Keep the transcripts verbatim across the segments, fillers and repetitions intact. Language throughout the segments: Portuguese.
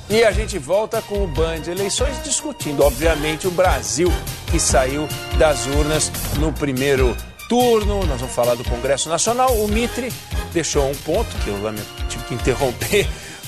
E a gente volta com o Band Eleições discutindo, obviamente, o Brasil que saiu das urnas no primeiro turno. Nós vamos falar do Congresso Nacional. O Mitre deixou um ponto, que eu tive que interromper,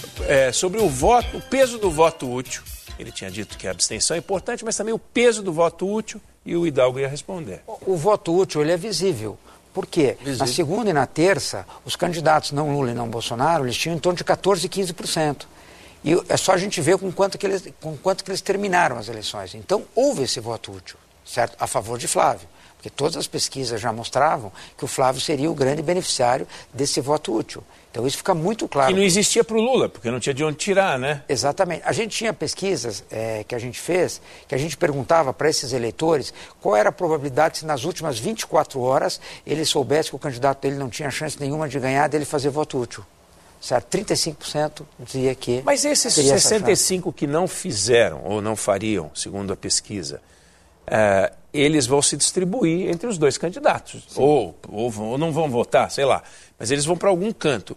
é, sobre o voto, o peso do voto útil. Ele tinha dito que a abstenção é importante, mas também o peso do voto útil, e o Hidalgo ia responder. O, o voto útil ele é visível. Por quê? Visível. Na segunda e na terça, os candidatos não Lula e não Bolsonaro, eles tinham em torno de quatorze, quinze por cento. E é só a gente ver com quanto, que eles, com quanto que eles terminaram as eleições. Então, houve esse voto útil, certo? A favor de Flávio. Porque todas as pesquisas já mostravam que o Flávio seria o grande beneficiário desse voto útil. Então, isso fica muito claro. E não existia para o Lula, porque não tinha de onde tirar, né? Exatamente. A gente tinha pesquisas é, que a gente fez, que a gente perguntava para esses eleitores qual era a probabilidade se nas últimas vinte e quatro horas ele soubesse que o candidato dele não tinha chance nenhuma de ganhar, dele fazer voto útil. Certo? trinta e cinco por cento dizia que... Mas esses sessenta e cinco por cento que não fizeram ou não fariam, segundo a pesquisa, uh, eles vão se distribuir entre os dois candidatos. Ou, ou, ou não vão votar, sei lá. Mas eles vão para algum canto.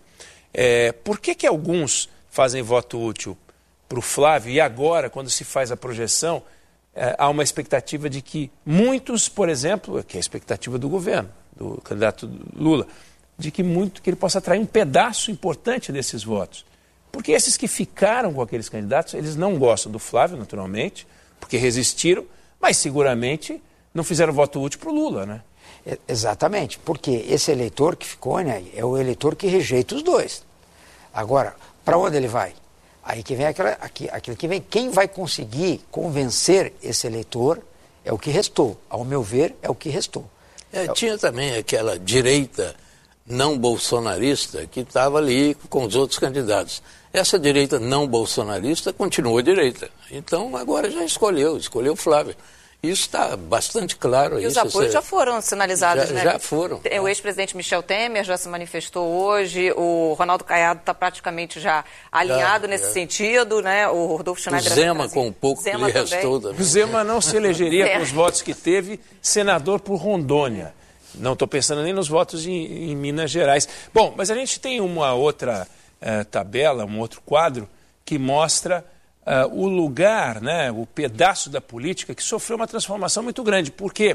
É, por que que alguns fazem voto útil para o Flávio e agora, quando se faz a projeção, é, há uma expectativa de que muitos, por exemplo, que é a expectativa do governo, do candidato Lula, de que muito que ele possa atrair um pedaço importante desses votos. Porque esses que ficaram com aqueles candidatos, eles não gostam do Flávio, naturalmente, porque resistiram, mas seguramente não fizeram voto útil para o Lula, né? É, exatamente, porque esse eleitor que ficou, né, é o eleitor que rejeita os dois. Agora, para onde ele vai? Aí que vem aquela, aqui, aquilo que vem, quem vai conseguir convencer esse eleitor é o que restou. Ao meu ver, é o que restou. É, tinha também aquela direita não bolsonarista que estava ali com os outros candidatos. Essa direita não bolsonarista continuou direita. Então, agora já escolheu, escolheu Flávio. Isso está bastante claro. E isso, os apoios você... já foram sinalizados, já, né? Já foram. O ex-presidente Michel Temer já se manifestou hoje, o Ronaldo Caiado está praticamente já alinhado já, nesse já. sentido, né? O Rodolfo Schneider... O Zema, com um pouco Zema que lhe restou. Também. O Zema não se elegeria é. com os votos que teve senador por Rondônia. Não estou pensando nem nos votos em, em Minas Gerais. Bom, mas a gente tem uma outra uh, tabela, um outro quadro que mostra uh, o lugar, né, o pedaço da política que sofreu uma transformação muito grande. Porque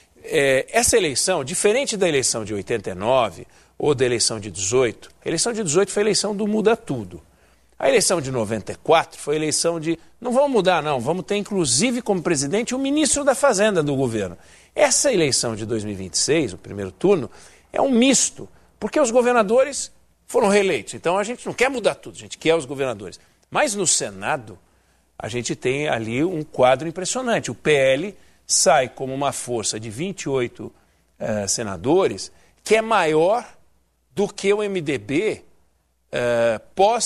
eh, essa eleição, diferente da eleição de oitenta e nove ou da eleição de dezoito, a eleição de dezoito foi a eleição do muda tudo. A eleição de noventa e quatro foi a eleição de não vamos mudar não, vamos ter inclusive como presidente o ministro da Fazenda do governo. Essa eleição de dois mil e vinte e seis, o primeiro turno, é um misto, porque os governadores foram reeleitos. Então a gente não quer mudar tudo, a gente quer os governadores. Mas no Senado, a gente tem ali um quadro impressionante. O P L sai como uma força de vinte e oito uh, senadores, que é maior do que o M D B uh,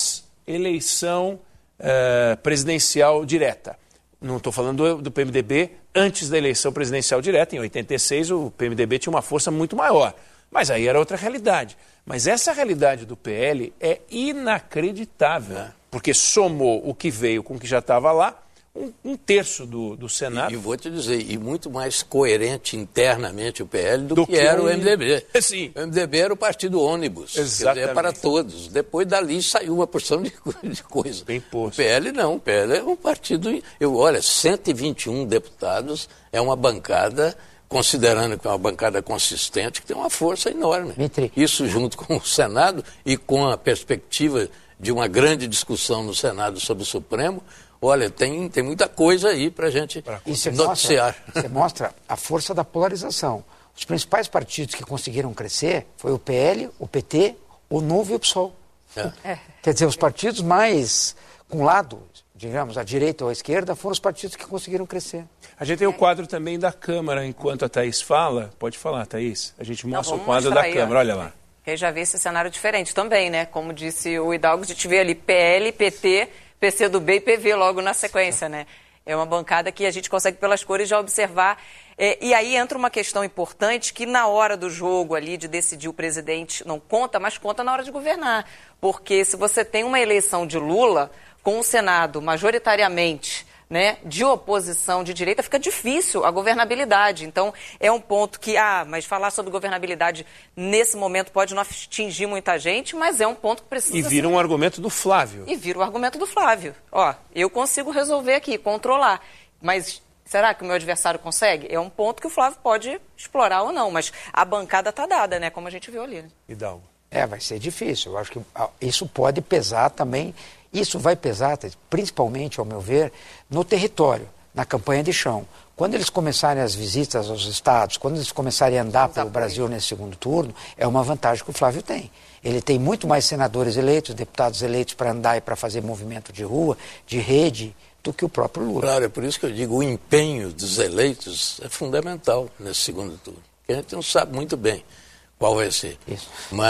pós-eleição uh, presidencial direta. Não estou falando do, do P M D B antes da eleição presidencial direta. Em oitenta e seis, o P M D B tinha uma força muito maior. Mas aí era outra realidade. Mas essa realidade do P L é inacreditável, é. porque somou o que veio com o que já estava lá, um, um terço do, do Senado. E, e vou te dizer, e muito mais coerente internamente o P L do, do que, que era o M D B. Sim. O M D B era o partido ônibus, Exatamente. Quer dizer, para todos. Depois dali saiu uma porção de, de coisa. Bem posto. O P L não, o P L é um partido... Eu, olha, cento e vinte e um deputados é uma bancada... considerando que é uma bancada consistente, que tem uma força enorme. Mitri. Isso junto com o Senado e com a perspectiva de uma grande discussão no Senado sobre o Supremo, olha, tem, tem muita coisa aí para a gente Isso noticiar. Mostra, você mostra a força da polarização. Os principais partidos que conseguiram crescer foi o P L, o P T, o Novo e o P SOL. É. Quer dizer, os partidos mais com lado, digamos, à direita ou à esquerda, foram os partidos que conseguiram crescer. A gente tem o quadro também da Câmara, enquanto a Thaís fala. Pode falar, Thaís. A gente mostra Não, o quadro da aí, Câmara, ó. olha lá. Eu já vi esse cenário diferente também, né? Como disse o Hidalgo, a gente vê ali P L, P T, P C do B e P V logo na sequência, né? É uma bancada que a gente consegue pelas cores já observar. É, e aí entra uma questão importante que na hora do jogo ali de decidir o presidente não conta, mas conta na hora de governar. Porque se você tem uma eleição de Lula com o Senado majoritariamente né, de oposição de direita, fica difícil a governabilidade. Então, é um ponto que, ah, mas falar sobre governabilidade nesse momento pode não atingir muita gente, mas é um ponto que precisa E vira ser... um argumento do Flávio. E vira o argumento do Flávio. Ó, eu consigo resolver aqui, controlar, mas será que o meu adversário consegue? É um ponto que o Flávio pode explorar ou não, mas a bancada está dada, né, como a gente viu ali. Né? Hidalgo. É, vai ser difícil. Eu acho que isso pode pesar também. Isso vai pesar, principalmente, ao meu ver, no território, na campanha de chão. Quando eles começarem as visitas aos estados, quando eles começarem a andar pelo Brasil nesse segundo turno, é uma vantagem que o Flávio tem. Ele tem muito mais senadores eleitos, deputados eleitos para andar e para fazer movimento de rua, de rede, do que o próprio Lula. Claro, é por isso que eu digo, o empenho dos eleitos é fundamental nesse segundo turno. Porque a gente não sabe muito bem qual vai ser. Isso.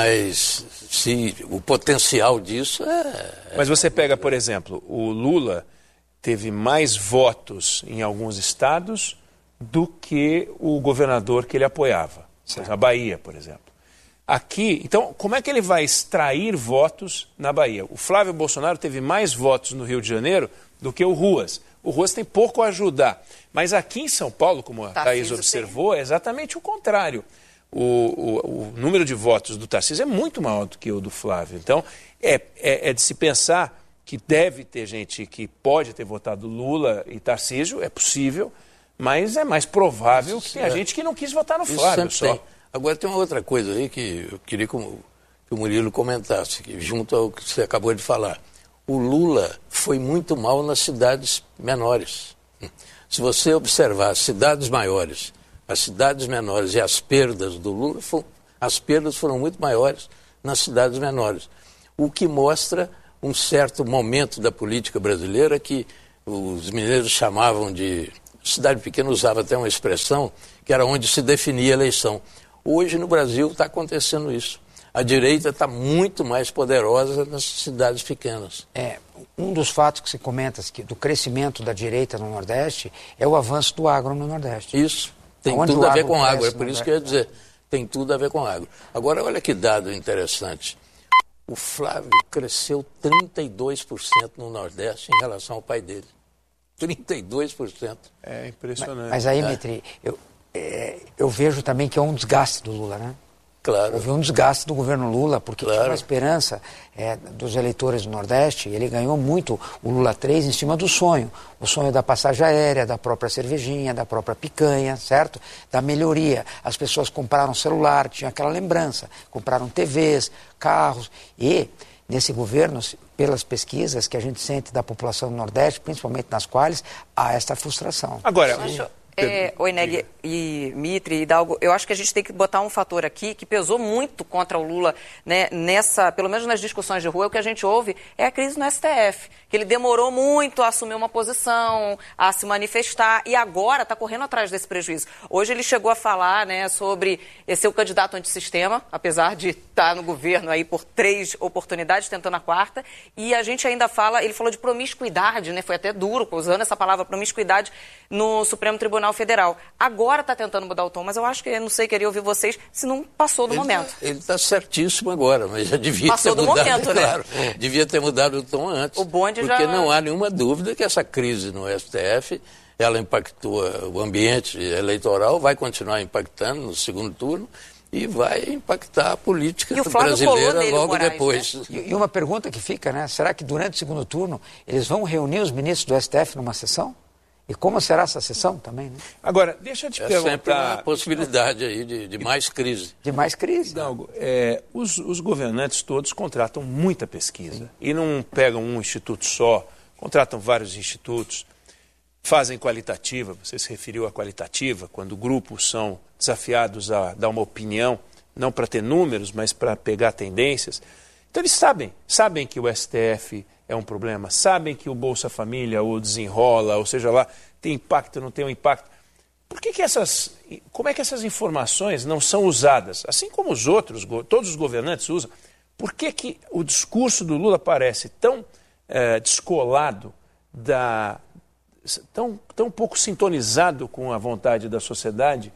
Mas se o potencial disso é... Mas você pega, por exemplo, o Lula teve mais votos em alguns estados do que o governador que ele apoiava. A Bahia, por exemplo. Aqui, então, como é que ele vai extrair votos na Bahia? O Flávio Bolsonaro teve mais votos no Rio de Janeiro do que o Ruas. O Ruas tem pouco a ajudar. Mas aqui em São Paulo, como a Thaís observou, é exatamente o contrário. O, o, o número de votos do Tarcísio é muito maior do que o do Flávio. Então, é, é, é de se pensar que deve ter gente que pode ter votado Lula e Tarcísio, é possível, mas é mais provável que tenha gente que não quis votar no Flávio só. Tem. Agora tem uma outra coisa aí que eu queria que o Murilo comentasse, que junto ao que você acabou de falar. O Lula foi muito mal nas cidades menores. Se você observar as cidades maiores, as cidades menores e as perdas do Lula, as perdas foram muito maiores nas cidades menores. O que mostra um certo momento da política brasileira que os mineiros chamavam de... Cidade pequena usava até uma expressão que era onde se definia a eleição. Hoje no Brasil está acontecendo isso. A direita está muito mais poderosa nas cidades pequenas. É, um dos fatos que se comenta que, do crescimento da direita no Nordeste é o avanço do agro no Nordeste. Isso, tem Onde tudo a ver com agro agro, é por isso que eu ia dizer, tem tudo a ver com agro. Agora, olha que dado interessante. O Flávio cresceu trinta e dois por cento no Nordeste em relação ao pai dele. trinta e dois por cento. É impressionante. Mas, mas aí, Mitri, eu, é, eu vejo também que é um desgaste do Lula, né? Claro. Houve um desgaste do governo Lula, porque claro. tinha uma esperança é, dos eleitores do Nordeste, e ele ganhou muito o Lula três em cima do sonho. O sonho da passagem aérea, da própria cervejinha, da própria picanha, certo? Da melhoria. As pessoas compraram celular, tinham aquela lembrança, compraram T Vs, carros, e nesse governo, pelas pesquisas que a gente sente da população do Nordeste, principalmente nas quais, há esta frustração. Agora... É, Oineg e Mitri e Hidalgo, eu acho que a gente tem que botar um fator aqui que pesou muito contra o Lula, né, nessa, pelo menos nas discussões de rua, o que a gente ouve é a crise no S T F, que ele demorou muito a assumir uma posição, a se manifestar, e agora está correndo atrás desse prejuízo. Hoje ele chegou a falar, né, sobre ser o candidato antissistema, apesar de estar no governo aí por três oportunidades, tentando a quarta, e a gente ainda fala, ele falou de promiscuidade, né, foi até duro usando essa palavra promiscuidade no Supremo Tribunal Federal. Agora está tentando mudar o tom, mas eu acho que, eu não sei, queria ouvir vocês, se não passou do ele momento. Tá, ele está certíssimo agora, mas já devia passou ter do mudado. Momento, claro, né? Devia ter mudado o tom antes. O bonde porque já... não há nenhuma dúvida que essa crise no S T F, ela impactou o ambiente eleitoral, vai continuar impactando no segundo turno e vai impactar a política brasileira logo Moraes, depois. Né? E, e uma pergunta que fica, né? Será que durante o segundo turno eles vão reunir os ministros do S T F numa sessão? E como será essa sessão também, né? Agora, deixa eu te é perguntar... É sempre uma possibilidade aí de, de mais crise. De mais crise. Hidalgo, é, os, os governantes todos contratam muita pesquisa. Sim. E não pegam um instituto só, contratam vários institutos, fazem qualitativa, você se referiu à qualitativa, quando grupos são desafiados a dar uma opinião, não para ter números, mas para pegar tendências. Então eles sabem, sabem que o S T F... é um problema, sabem que o Bolsa Família, ou desenrola, ou seja lá, tem impacto, não tem um impacto. Por que que essas, como é que essas informações não são usadas? Assim como os outros, todos os governantes usam, por que que o discurso do Lula parece tão é, descolado, da, tão, tão pouco sintonizado com a vontade da sociedade,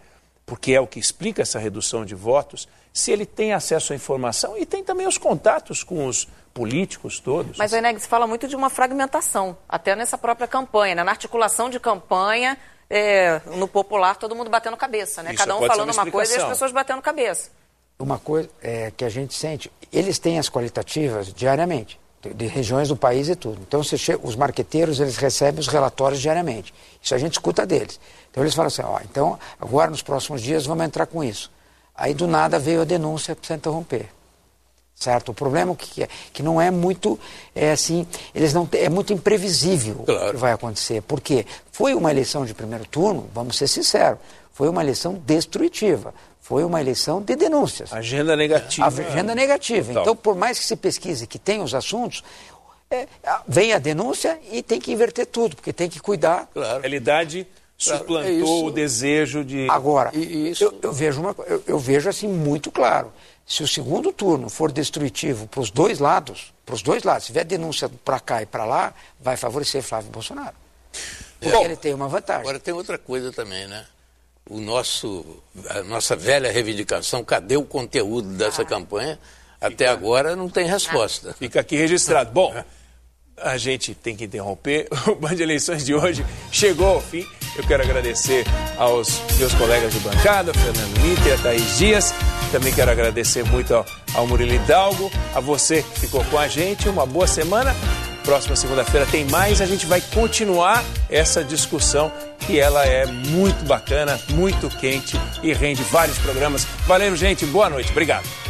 porque é o que explica essa redução de votos, se ele tem acesso à informação e tem também os contatos com os políticos todos. Mas, Eneg, se fala muito de uma fragmentação, até nessa própria campanha, né? Na articulação de campanha, é, no popular, todo mundo batendo cabeça, né? Isso Cada um pode ser falando uma uma coisa e as explicação. pessoas batendo cabeça. Uma coisa é, que a gente sente, eles têm as qualitativas diariamente, de, de regiões do país e tudo. Então, você chega, os marqueteiros, eles recebem os relatórios diariamente. Isso a gente escuta deles. Então, eles falam assim, ó, então, agora nos próximos dias vamos entrar com isso. Aí, do nada, veio a denúncia para interromper. Certo? O problema que é que não é muito, é assim, eles não é muito imprevisível claro. O que vai acontecer. Por quê? Foi uma eleição de primeiro turno, vamos ser sinceros, foi uma eleição destrutiva. Foi uma eleição de denúncias. Agenda negativa. Agenda negativa. Então, por mais que se pesquise que tem os assuntos, é, vem a denúncia e tem que inverter tudo, porque tem que cuidar. Claro. A realidade suplantou é o desejo de... Agora, e isso... eu, eu, vejo uma, eu, eu vejo assim muito claro. Se o segundo turno for destrutivo para os dois lados, para os dois lados, se tiver denúncia para cá e para lá, vai favorecer Flávio Bolsonaro. Porque Bom, ele tem uma vantagem. Agora tem outra coisa também, né? O nosso, a nossa velha reivindicação, cadê o conteúdo dessa ah, campanha? Até fica, agora não tem resposta. Fica aqui registrado. Bom, a gente tem que interromper. O Band de Eleições de hoje chegou ao fim. Eu quero agradecer aos meus colegas de bancada, Fernando Mitter, a Thaís Dias. Também quero agradecer muito ao, ao Murilo Hidalgo, a você que ficou com a gente. Uma boa semana. Próxima segunda-feira tem mais. A gente vai continuar essa discussão que ela é muito bacana, muito quente e rende vários programas. Valeu, gente. Boa noite. Obrigado.